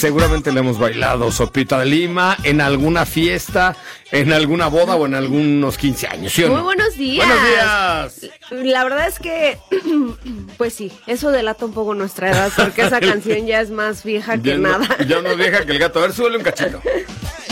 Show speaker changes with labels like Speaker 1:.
Speaker 1: seguramente le hemos bailado Sopita de Lima en alguna fiesta, en alguna boda o en algunos 15 años, ¿sí o no?
Speaker 2: Muy buenos días.
Speaker 1: Buenos días.
Speaker 2: La verdad es que, pues sí, eso delata un poco nuestra edad, porque esa canción ya es más vieja que nada.
Speaker 1: Ya no es vieja que el gato. A ver, súbele un cachito.